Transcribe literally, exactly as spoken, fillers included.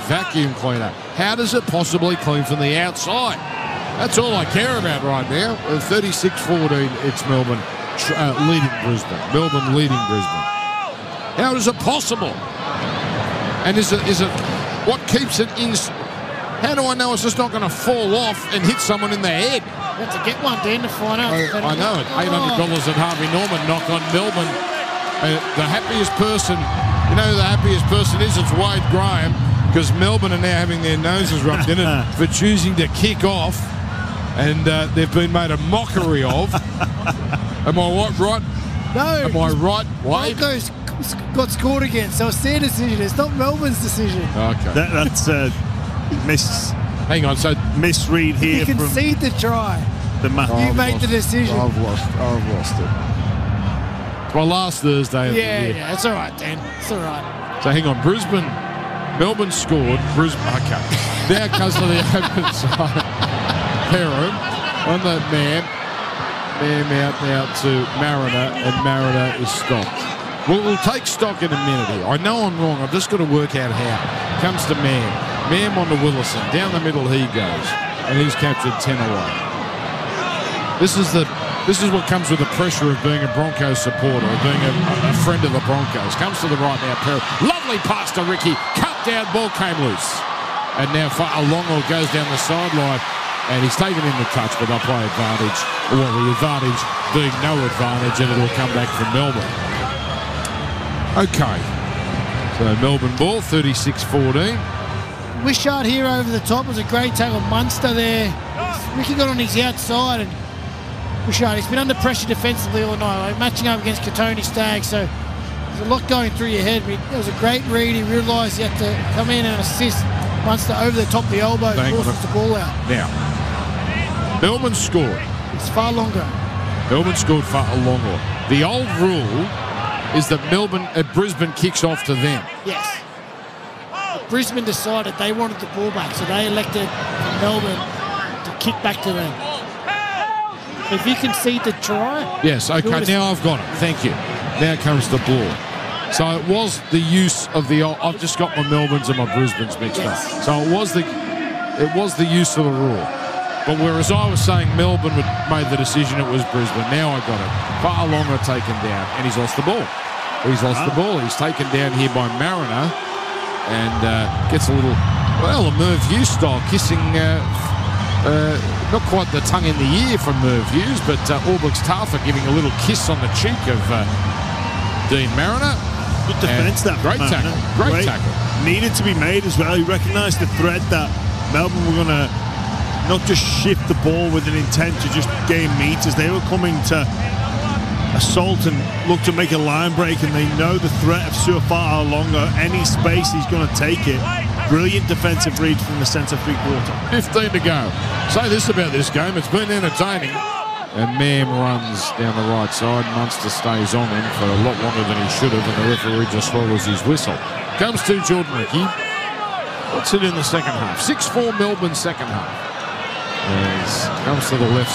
vacuum cleaner. How does it possibly clean from the outside? That's all I care about right now. thirty-six fourteen, it's Melbourne uh, leading Brisbane. Melbourne leading Brisbane. How is it possible? And is it, is it what keeps it in? How do I know it's just not going to fall off and hit someone in the head? You have to get one, Dan, to find out. I, I know it. eight hundred dollars at Harvey Norman knock on Melbourne. Uh, the happiest person, you know who the happiest person is? It's Wade Graham, because Melbourne are now having their noses rubbed in it for choosing to kick off, and uh, they've been made a mockery of. Am I right? right? No. Am I right, Wade? Broncos got scored against, so it's their decision. It's not Melbourne's decision. Okay. That, that's uh, miss. Hang on. So misread here. You from concede the try. The ma- you I've make lost, the decision. I've lost. I've lost it. It's my last Thursday of Yeah, the year. yeah, it's all right, Dan. It's all right. So hang on, Brisbane, Melbourne scored. Brisbane, okay. Now comes to the open side. Perham on that man. Man out now to Mariner, and Mariner is stopped. Well, we'll take stock in a minute here. I know I'm wrong. I've just got to work out how. Comes to Mam. Mam on to Willison. Down the middle he goes. And he's captured ten away. This is the this is what comes with the pressure of being a Broncos supporter, of being a, a friend of the Broncos. Comes to the right now, Perry. Lovely pass to Ricky. Cut down, ball came loose. And now Alongo goes down the sideline, and he's taken in the touch, but they'll play advantage. Well, the advantage being no advantage, and it'll come back from Melbourne. Okay. So Melbourne ball, thirty-six fourteen. Wishart here over the top. Was a great tackle. Munster there. Ricky got on his outside, and Wishart, he's been under pressure defensively all night, like matching up against Katoni Staggs, so there's a lot going through your head. It was a great read. He realised he had to come in and assist Munster over the top of the elbow, forces the ball out. Now, Melbourne scored. It's far longer. Melbourne scored far longer. The old rule is that Melbourne at Brisbane kicks off to them. Yes. Brisbane decided they wanted the ball back, so they elected Melbourne to kick back to them. If you concede the try... Yes, okay, now I've got it. Thank you. Now comes the ball. So it was the use of the... I've just got my Melbournes and my Brisbanes mixed yes. up. So it was the it was the use of the rule. But whereas I was saying Melbourne would made the decision, it was Brisbane. Now I got it. Far longer taken down, and he's lost the ball. He's lost ah. the ball. He's taken down here by Mariner, and uh, gets a little, well, a Merv Hughes style kissing, uh, uh, not quite the tongue in the ear from Merv Hughes, but uh, All Blacks Tafa giving a little kiss on the cheek of uh, Dean Mariner. Good defence, that Great Mariner. tackle. Great, Great tackle. Needed to be made as well. He recognised the threat that Melbourne were going to not just shift the ball with an intent to just gain meters. They were coming to assault and look to make a line break, and they know the threat of Suafaa longer. Any space, he's going to take it. Brilliant defensive read from the centre three quarter. fifteen to go. Say this about this game, it's been entertaining. And Mam runs down the right side. Munster stays on him for a lot longer than he should have, and the referee just swallows his whistle. Comes to Jordan Ricky. What's it in the second half? six four Melbourne second half. As comes to the left